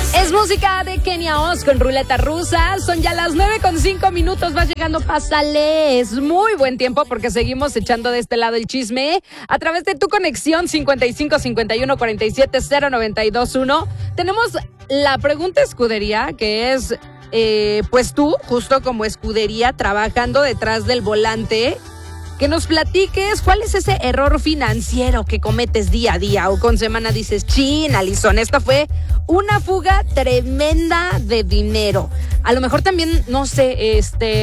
Es música de Kenia Oz con Ruleta Rusa. Son ya las 9:05. Vas llegando, pásale. Es muy buen tiempo porque seguimos echando de este lado el chisme a través de tu conexión 55 51 47 0921. Tenemos la pregunta escudería, que es pues tú, justo como escudería, trabajando detrás del volante, que nos platiques cuál es ese error financiero que cometes día a día o con semana dices, chin, Alison, esta fue una fuga tremenda de dinero. A lo mejor también, no sé,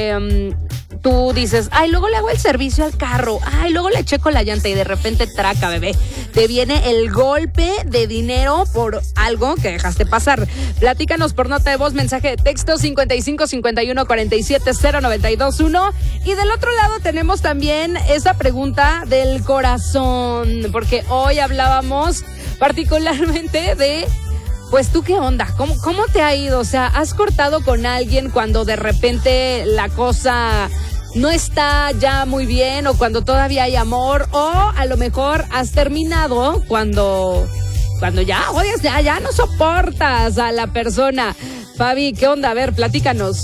tú dices, ay, luego le hago el servicio al carro, ay, luego le checo la llanta y de repente traca, bebé, te viene el golpe de dinero por algo que dejaste pasar. Platícanos por nota de voz, mensaje de texto 55 51 47 0921. Y del otro lado tenemos también esa pregunta del corazón, porque hoy hablábamos particularmente de, pues tú qué onda, ¿cómo te ha ido? O sea, ¿has cortado con alguien cuando de repente la cosa no está ya muy bien o cuando todavía hay amor, o a lo mejor has terminado cuando ya odias, ya no soportas a la persona? Fabi, ¿qué onda? A ver, platícanos.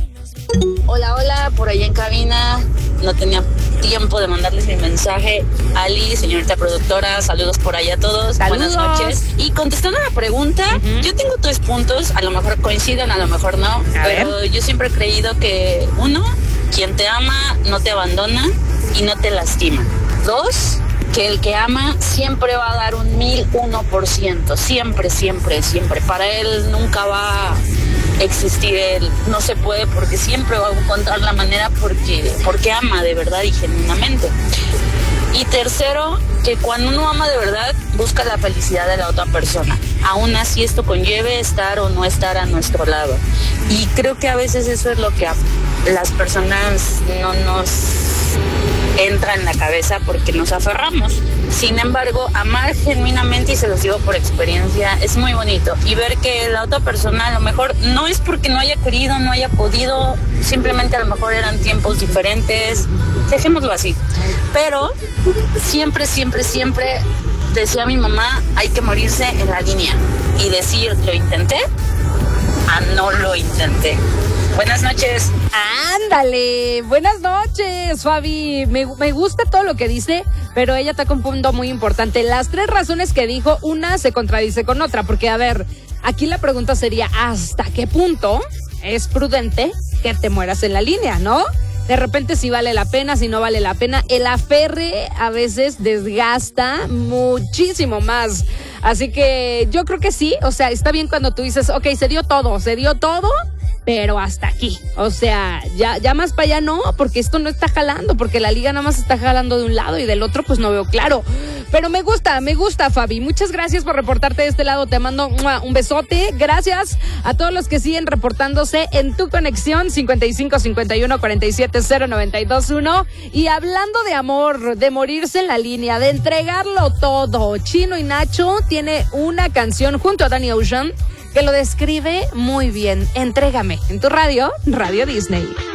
Hola, por allá en cabina. No tenía tiempo de mandarles mi mensaje. Ali, señorita productora, saludos por allá a todos. Saludos. Buenas noches. Y contestando a la pregunta, yo tengo 3 puntos, a lo mejor coinciden, a lo mejor no, pero yo siempre he creído que 1, quien te ama no te abandona y no te lastima. 2, que el que ama siempre va a dar un 1001%, siempre. Para él nunca va a existir él, no se puede, porque siempre va a encontrar la manera porque ama de verdad y genuinamente. Y 3, que cuando uno ama de verdad, busca la felicidad de la otra persona, aún así esto conlleve estar o no estar a nuestro lado. Y creo que a veces eso es lo que a las personas no nos entra en la cabeza porque nos aferramos. Sin embargo, amar genuinamente, y se los digo por experiencia, es muy bonito. Y ver que la otra persona a lo mejor no es porque no haya querido, no haya podido, simplemente a lo mejor eran tiempos diferentes, dejémoslo así. Pero siempre decía mi mamá, hay que morirse en la línea y decir, lo intenté, a no lo intenté. Buenas noches. Ándale, buenas noches, Fabi. Me gusta todo lo que dice, pero ella toca un punto muy importante. Las 3 razones que dijo, una se contradice con otra, porque a ver, aquí la pregunta sería, ¿hasta qué punto es prudente que te mueras en la línea, no? De repente si vale la pena, si no vale la pena. El aferre a veces desgasta muchísimo más. Así que yo creo que sí, o sea, está bien cuando tú dices, ok, se dio todo, pero hasta aquí. O sea, ya más para allá no, porque esto no está jalando, porque la liga nada más está jalando de un lado y del otro pues no veo claro. Pero me gusta, Fabi. Muchas gracias por reportarte de este lado. Te mando un besote. Gracias a todos los que siguen reportándose en tu conexión 55 51 47 0921. Y hablando de amor, de morirse en la línea, de entregarlo todo, Chino y Nacho tiene una canción junto a Danny Ocean que lo describe muy bien. Entrégame en tu radio, Radio Disney.